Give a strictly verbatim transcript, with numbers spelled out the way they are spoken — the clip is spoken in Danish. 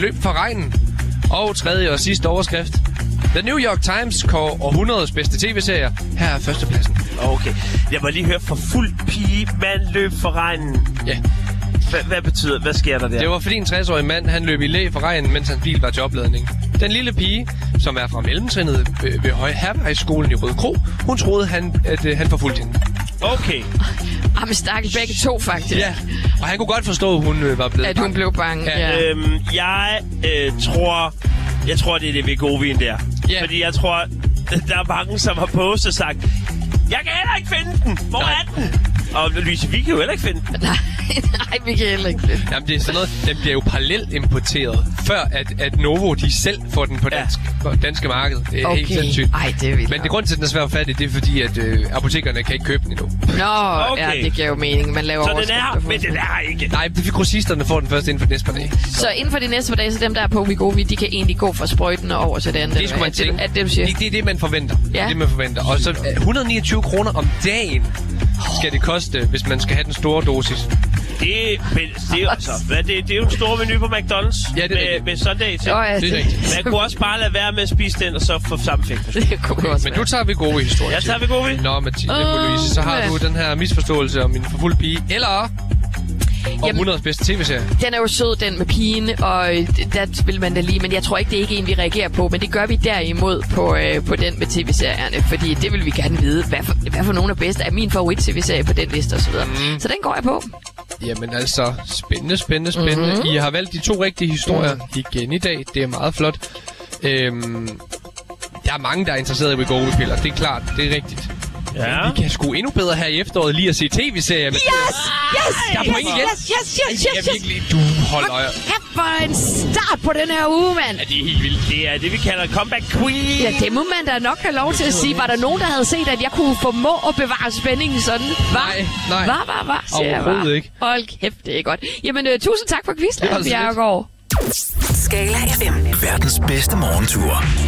løb for regnen. Og tredje og sidste overskrift. The New York Times kårer århundredets bedste tv-serier. Her er førstepladsen. Okay. Jeg må lige høre for fuld pige, mand løb for regnen. Ja. H- hvad betyder, hvad sker der der? Det var fordi en tres-årig mand, han løb i læ for regnen, mens hans bil var til opladning. Den lille pige, som er fra mellemtrinnet ved, ved Høje Herbergsskolen i Rødekro, hun troede, han, at øh, han forfulgte hende. Okay. Ah, men stakkel begge to, faktisk. Ja, og han kunne godt forstå, at hun øh, var blevet At hun bange. blev bange, ja. ja. Øhm, jeg øh, tror... Jeg tror, det er det Vegovin der. Ja. Fordi jeg tror, der er mange, som har postet og sagt, jeg kan heller ikke finde den. Hvor Nej. er den? Og Louise, vi kan jo heller ikke finde den. Nej, nej, vi kan heller ikke finde. Jamen, det er sådan noget, den bliver jo parallelt importeret, før at, at Novo, de selv får den på Ja. dansk, på danske marked. Det er Okay. helt sindssygt. Ej, det er vildt. Men det grund til, at den er svær at fatte, det er fordi, at øh, apotekerne kan ikke købe den endnu. Nå, Okay. ja, det giver jo mening. Man laver Så den overskrifter er, for men den er ikke. Nej, det er grossisterne får den først inden for næste par dage. Så inden for de næste par dage, så dem, der er på Wegovy, de kan egentlig gå fra sprøjten og over til det andet. Det skulle man Er tænke. Er det, du siger? Det, det er det, man forventer. Ja. Det er det, man forventer. Og så øh, et hundrede og niogtyve kroner om dagen skal det koste, hvis man skal have den store dosis. Det, men, det, er jo, altså, hvad, det, det er jo en stor menu på McDonald's Ja, det er med, rigtigt. med Sunday til. Nå, ja, Det er rigtigt. Man kunne også bare lade være med at spise den, og så få samme effekt. Det kunne også Men være. nu tager vi gode historier. Jeg tager Vegovin. Nå, Mathilde, Åh, Louise, så har ja. du den her misforståelse om en forfulgt pige, eller om hundredes bedste tv-serie. Den er jo sød, den med pigen, og øh, der vil man da lige, men jeg tror ikke, det er ikke en, vi reagerer på, men det gør vi derimod på, øh, på den med tv-serierne, fordi det vil vi gerne vide, hvad for, hvad for nogle af bedste er min favorit-tv-serie på den liste osv. Mm. Så den går jeg på. Jamen altså, spændende, spændende, spændende. Mm-hmm. I har valgt de to rigtige historier igen i dag. Det er meget flot. Øhm, der er mange, der er interesseret i Wegovy-spillere. Det er klart, det er rigtigt. Ja. Vi kan sgu endnu bedre her i efteråret lige at se tv-serier. Yes! Yes! Der er point igen. Yes, yes, yes, Ej, yes, jeg yes. virkelig, du holder øje. Kæft for en start på den her uge, mand. Ja, det er helt vildt. Det er det, vi kalder comeback queen. Ja, det må man da nok have lov til at sige. Var der nogen, der havde set, at jeg kunne formå at bevare spændingen sådan? Hva? Nej, nej. Hva, hva, hva? siger jeg bare. Overhovedet ikke. Hold kæft, det er godt. Jamen, uh, tusind tak for quizzen, Det var så lidt. Bjerregaard. Skala F M. Verdens bedste morgentur.